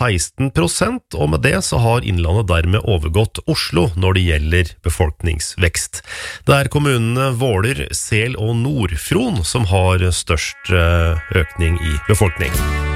16%, og med det så har Innlandet dermed overgått Oslo når det gjelder befolkningsvekst. Det er kommunene Våler, Sel og Nord-Fron som har størst økning i befolkning.